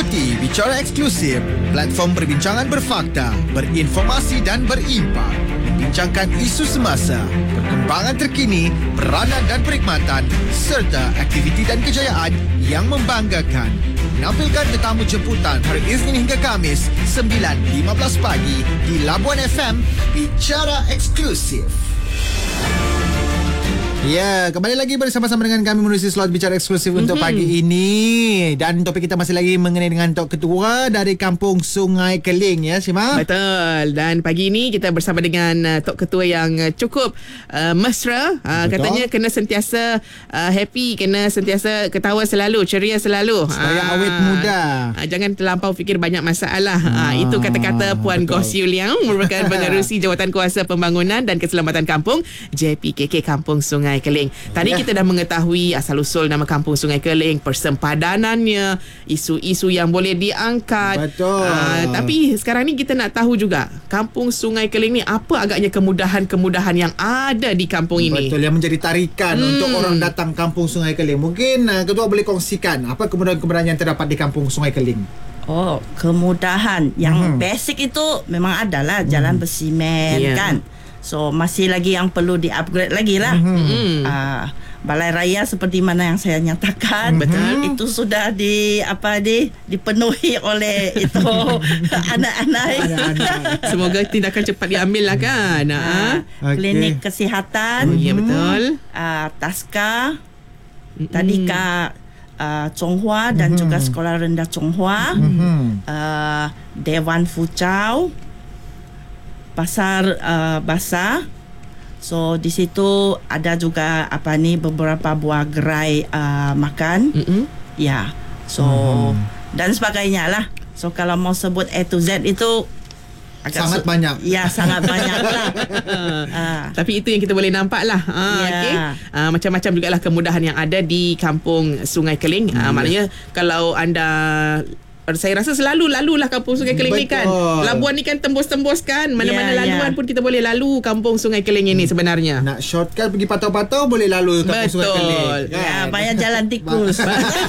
Ikuti Bicara Eksklusif, platform perbincangan berfakta, berinformasi dan berimpak. Membincangkan isu semasa, perkembangan terkini, peranan dan perkhidmatan serta aktiviti dan kejayaan yang membanggakan. Menampilkan tetamu jemputan hari Isnin hingga Khamis 9.15 pagi di Labuan FM. Bicara Eksklusif. Ya, kembali lagi bersama-sama dengan kami menerusi slot Bicara Eksklusif untuk pagi ini. Dan topik kita masih lagi mengenai dengan Tok Ketua dari Kampung Sungai Keling, ya, Syima? Betul. Dan pagi ini kita bersama dengan Tok Ketua yang cukup mesra. Katanya kena sentiasa happy, kena sentiasa ketawa selalu, ceria selalu. Supaya awet muda. Jangan terlampau fikir banyak masalah. Itu kata-kata Puan Goh Siu Liang, merupakan pengerusi Jawatan Kuasa Pembangunan dan Keselamatan Kampung JPKK Kampung Sungai Keling. Tadi kita dah mengetahui asal-usul nama Kampung Sungai Keling, persempadanannya, isu-isu yang boleh diangkat. Betul. Tapi sekarang ni kita nak tahu juga Kampung Sungai Keling ni apa agaknya kemudahan-kemudahan yang ada di kampung ini. Betul, yang menjadi tarikan untuk orang datang Kampung Sungai Keling. Mungkin Ketua boleh kongsikan apa kemudahan-kemudahan yang terdapat di Kampung Sungai Keling. Oh, kemudahan yang basic itu memang adalah jalan bersimen, kan. So masih lagi yang perlu di-upgrade lagi lah. Balai raya seperti mana yang saya nyatakan, betul, itu sudah dipenuhi oleh itu anak-anak. Semoga tindakan cepat diambil lah kan. Klinik kesihatan, ya betul. Taska, Tadika Chonghua dan juga Sekolah Rendah Chonghua, Dewan Fuchau, Pasar Basah. So di situ ada juga beberapa buah gerai makan. Ya. So dan sebagainya lah. So kalau mau sebut A to Z itu sangat banyak. Ya, sangat banyak lah. Tapi itu yang kita boleh nampak lah. Okay. Macam-macam jugalah kemudahan yang ada di Kampung Sungai Keling. Maknanya kalau anda, saya rasa selalu lalulah Kampung Sungai Keling ni kan. Labuan ni kan tembus-tembus kan. Mana-mana laluan pun kita boleh lalu Kampung Sungai Keling ini sebenarnya. Nak shortcut pergi patau-patau boleh lalu Kampung Sungai Keling. Ya, banyak jalan tikus.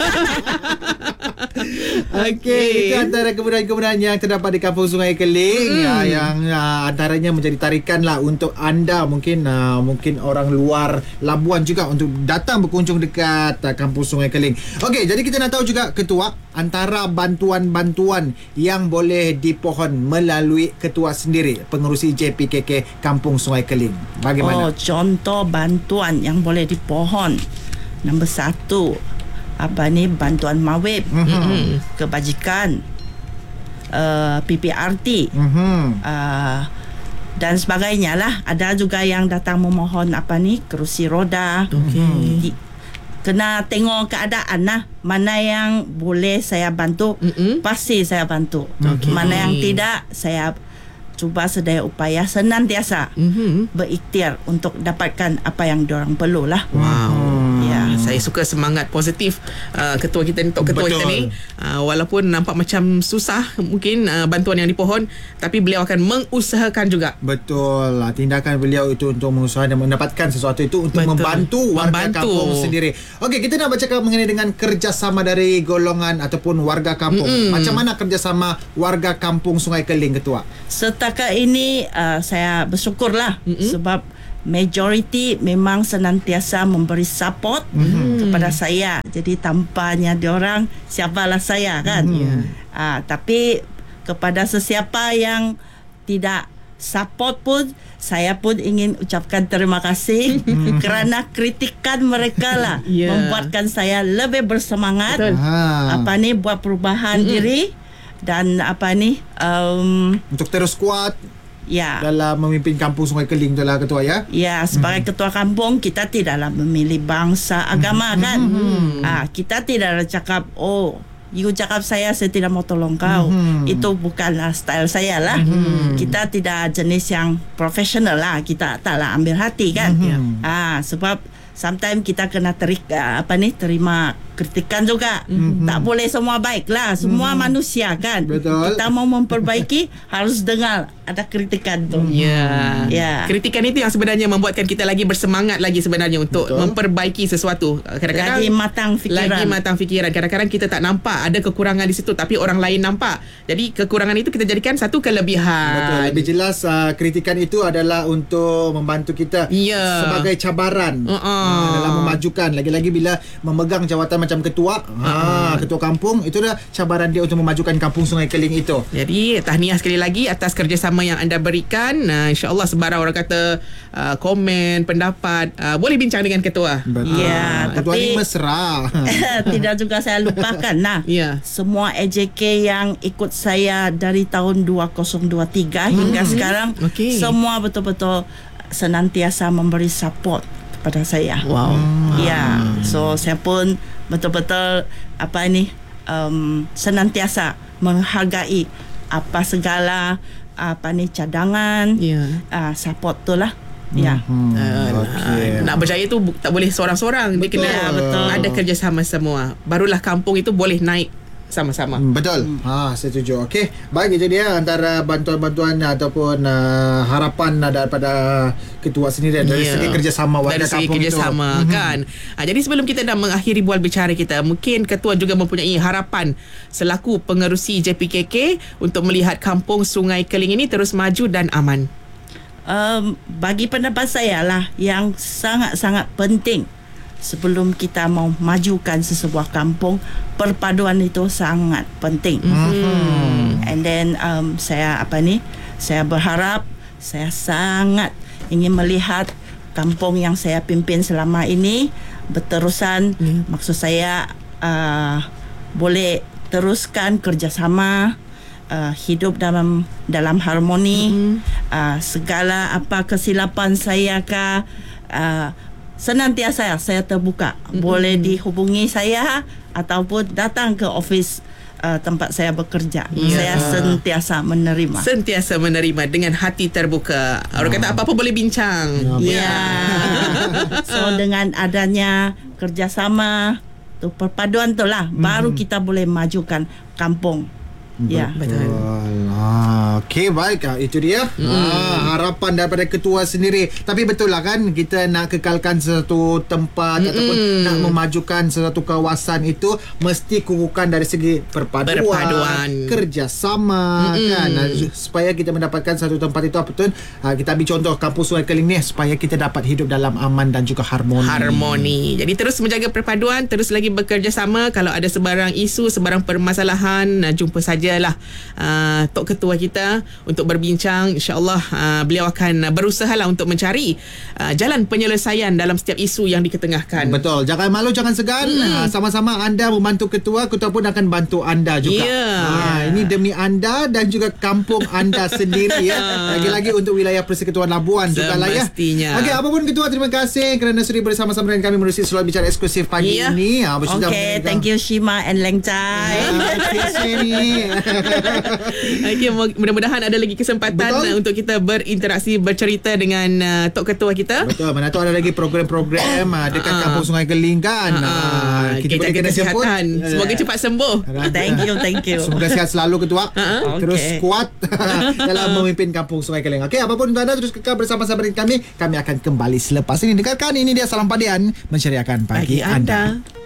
Okey, itu antara kemudahan-kemudahan yang terdapat di Kampung Sungai Keling, yang antaranya menjadi tarikan lah untuk anda, mungkin orang luar Labuan juga untuk datang berkunjung dekat Kampung Sungai Keling. Okey, jadi kita nak tahu juga Ketua, antara bantuan-bantuan yang boleh dipohon melalui Ketua sendiri, pengerusi JPKK Kampung Sungai Keling, bagaimana? Contoh bantuan yang boleh dipohon. Nombor 1, bantuan mawib, kebajikan, PPRT, dan sebagainya lah. Ada juga yang datang memohon kerusi roda. Kena tengok keadaan lah. Mana yang boleh saya bantu, pasti saya bantu. Mana yang tidak, saya cuba sedaya upaya senantiasa berikhtiar untuk dapatkan apa yang diorang perlu lah. Saya suka semangat positif Ketua kita ni, Tok Ketua kita ni. Walaupun nampak macam susah mungkin bantuan yang dipohon, tapi beliau akan mengusahakan juga. Betul lah, tindakan beliau itu untuk mengusahakan dan mendapatkan sesuatu itu untuk membantu warga kampung sendiri. Okey, kita nak bercakap mengenai dengan kerjasama dari golongan ataupun warga kampung. Macam mana kerjasama warga Kampung Sungai Keling, Ketua? Setakat ini saya bersyukurlah sebab majoriti memang senantiasa memberi support kepada saya. Jadi tanpanya diorang, siapalah saya kan. Tapi kepada sesiapa yang tidak support pun, saya pun ingin ucapkan terima kasih kerana kritikan mereka lah membuatkan saya lebih bersemangat buat perubahan diri dan untuk terus kuat dalam memimpin Kampung Sungai Keling tu lah, Ketua, ya? Ya, sebagai ketua kampung, kita tidaklah memilih bangsa, agama kan. Kita tidak cakap, you cakap saya tidak mau tolong kau. Itu bukanlah style saya lah. Kita tidak jenis yang profesional lah. Kita taklah ambil hati kan. Sebab sometimes kita kena terima kritikan juga. Tak boleh semua baik lah. Semua manusia kan. Betul. Kita mau memperbaiki harus dengar ada kritikan tu. Ya. Kritikan itu yang sebenarnya membuatkan kita lagi bersemangat lagi sebenarnya untuk Betul. memperbaiki sesuatu. Kadang-kadang Lagi matang fikiran. Kadang-kadang kita tak nampak ada kekurangan di situ, tapi orang lain nampak. Jadi kekurangan itu kita jadikan satu kelebihan. Betul. Lebih jelas kritikan itu adalah untuk membantu kita Ya. sebagai cabaran dalam memajukan. Lagi-lagi bila memegang jawatan macam ketua, ketua kampung, itu dah cabaran dia untuk memajukan kampung Sungai Keling itu. Jadi tahniah sekali lagi atas kerjasama yang anda berikan. InsyaAllah sebarang orang kata komen, pendapat, boleh bincang dengan ketua. Betul. Ya, Ketua tapi- ni mesra. Tidak juga saya lupakan. Nah, Ya. semua AJK yang ikut saya dari tahun 2023 hingga sekarang, Okey. semua betul-betul senantiasa memberi support kepada saya. Wow. Ya, so saya pun betul-betul senantiasa menghargai apa segala cadangan, Ya. support tu lah. Ya. Okey. Nak berjaya tu tak boleh seorang-seorang. Dia Betul. kena Betul. ada kerjasama semua. Barulah kampung itu boleh naik sama-sama. Betul. Setuju. Okey. Baik, itu dia antara bantuan-bantuan ataupun harapan daripada ketua sendiri dari Ya. segi kerjasama warga dari segi kampung kerjasama itu. kan. Jadi sebelum kita dah mengakhiri bual bicara kita, mungkin ketua juga mempunyai harapan selaku pengerusi JPKK untuk melihat kampung Sungai Keling ini terus maju dan aman. Bagi pendapat saya lah, yang sangat-sangat penting sebelum kita mau majukan sesebuah kampung, perpaduan itu sangat penting. And then saya berharap, saya sangat ingin melihat kampung yang saya pimpin selama ini berterusan. Maksud saya boleh teruskan kerjasama, hidup dalam harmoni. Segala apa kesilapan saya senantiasa saya terbuka. Boleh dihubungi saya ataupun datang ke office tempat saya bekerja. Saya sentiasa menerima Dengan hati terbuka. Orang kata apa-apa boleh bincang. Ya. So dengan adanya kerjasama tu, perpaduan tu lah, baru kita boleh majukan kampung. Ya. Betul. Okey, baik. Itu dia harapan daripada ketua sendiri. Tapi betul lah kan, kita nak kekalkan sesuatu tempat ataupun nak memajukan sesuatu kawasan itu mesti kukuhkan dari segi perpaduan. Kerjasama kan, supaya kita mendapatkan satu tempat itu betul. Kita ambil contoh kampung Sungai Keling ni, supaya kita dapat hidup dalam aman dan juga harmoni. Jadi terus menjaga perpaduan, terus lagi bekerjasama. Kalau ada sebarang isu, sebarang permasalahan, jumpa sajalah Tok Ketua kita untuk berbincang. InsyaAllah beliau akan berusahalah untuk mencari jalan penyelesaian dalam setiap isu yang diketengahkan. Betul. Jangan malu, jangan segan. Sama-sama anda membantu ketua pun akan bantu anda juga. Ini demi anda dan juga kampung anda sendiri ya. Lagi-lagi untuk wilayah Persekutuan Labuan juga lah ya. Semestinya. Okey, apapun ketua, terima kasih kerana sudi bersama-sama dengan kami menerusi Selalu Bicara eksklusif pagi ini. Okay, thank you Shima and Leng Chai. Okay, mudah-mudahan ada lagi kesempatan untuk kita berinteraksi, bercerita dengan Tok Ketua kita. Betul, mana tu ada lagi program-program dekat kampung Sungai Keling kan. Kita jaga kesihatan. Semoga cepat sembuh. Thank you. Semoga sihat selalu ketua. Terus kuat dalam memimpin kampung Sungai Keling. Okey, apapun itu anda terus kekal bersama-sama dengan kami. Kami akan kembali selepas ini. Dengarkan, ini dia Salam Padian menceriakan pagi anda.